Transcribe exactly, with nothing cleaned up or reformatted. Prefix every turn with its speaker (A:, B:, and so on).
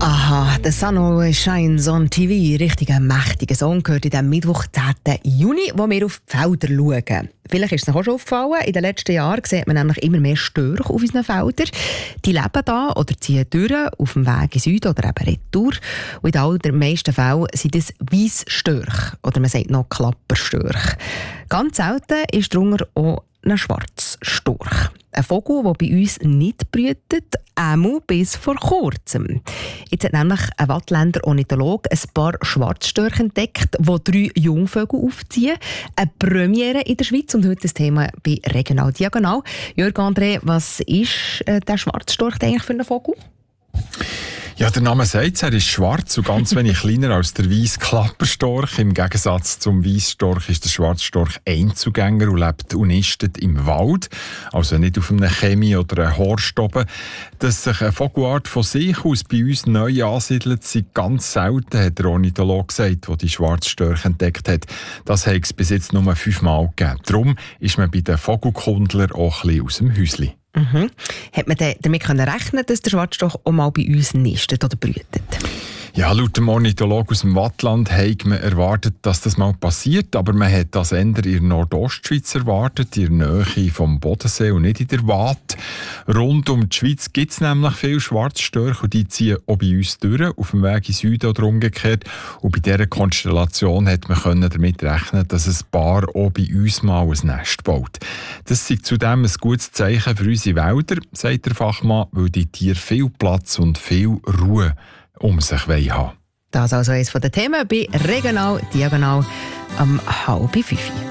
A: Aha, «The Sun Always Shines on T V», richtig ein mächtiger Song, gehört in diesem Mittwoch, zehnten Juni, wo wir auf die Felder schauen. Vielleicht ist es auch schon aufgefallen, in den letzten Jahren sieht man nämlich immer mehr Störche auf unseren Feldern. Die leben da oder ziehen durch, auf dem Weg in Süden oder eben retour. Und in den allermeisten Fällen sind es Weissstörche oder man sagt noch Klapperstörche. Ganz selten ist darunter auch ein Schwarzstorch. Ein Vogel, der bei uns nicht brütet, einmal bis vor kurzem. Jetzt hat nämlich ein Wattländer Ornithologe ein paar Schwarzstörche entdeckt, die drei Jungvögel aufziehen. Eine Premiere in der Schweiz und heute das Thema bei Regional Diagonal. Jörg André, was ist äh, der Schwarzstorch eigentlich für ein Vogel?
B: Ja, der Name sagt es, er ist schwarz und ganz wenig kleiner als der weisse Klapperstorch. Im Gegensatz zum Weissstorch ist der Schwarzstorch Einzugänger und lebt und nistet im Wald, also nicht auf einem Chemie oder einem Horst oben. Dass sich eine Vogelart von sich aus bei uns neu ansiedelt, sind ganz selten, hat der Ornithologe gesagt, der die Schwarzstörche entdeckt hat. Das hat es bis jetzt nur fünfmal gegeben. Darum ist man bei den Vogelkundlern auch ein bisschen aus dem Häuschen.
A: Mhm. Hat man damit rechnen, dass der Schwarzstorch auch mal bei uns nistet oder brütet?
B: Ja, laut dem Ornithologen aus dem Wattland hat man erwartet, dass das mal passiert, aber man hat das eher in der Nordostschweiz erwartet, in der Nähe vom Bodensee und nicht in der Waadt. Rund um die Schweiz gibt es nämlich viele Schwarzstörche und die ziehen auch bei uns durch, auf dem Weg in Süden oder umgekehrt. Und bei dieser Konstellation hat man können damit rechnen, dass ein Paar auch bei uns mal ein Nest baut. Das ist zudem ein gutes Zeichen für unsere Wälder, sagt der Fachmann, weil die Tiere viel Platz und viel Ruhe um sich haben.
A: Das also eines der Themen bei Regional Diagonal am halb fünf.